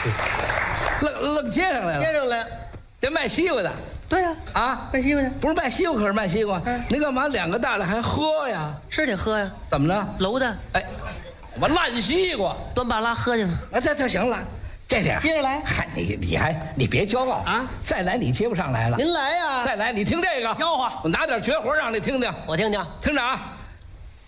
愣接上来了。 接上来， 这卖西瓜的对呀， 啊， 卖西瓜去， 不是卖西瓜可是卖西瓜。您干嘛2个大的还喝呀？ 是得喝呀， 怎么了？ 楼的哎，我烂西瓜。 端把拉喝去吗？ 啊，这行了，这点接着来嗨，你别骄傲啊！ 再来你接不上来了。 您来呀， 再来，你听这个吆喝， 我拿点绝活让你听听。 我听听。 听着啊。